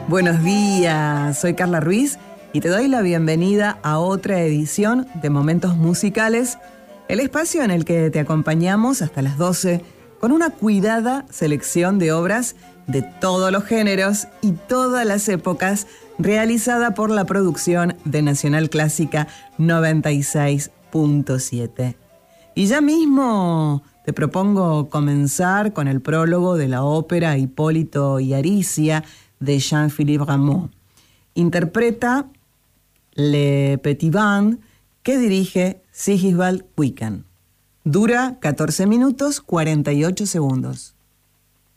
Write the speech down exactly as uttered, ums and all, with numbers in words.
Buenos días, soy Carla Ruiz y te doy la bienvenida a otra edición de Momentos Musicales, el espacio en el que te acompañamos hasta las doce con una cuidada selección de obras de todos los géneros y todas las épocas, realizada por la producción de Nacional Clásica noventa y seis punto siete. Y ya mismo te propongo comenzar con el prólogo de la ópera Hipólito y Aricia de Jean-Philippe Rameau. Interpreta Le Petit Band, que dirige Sigisvald Quicken. Dura catorce minutos cuarenta y ocho segundos.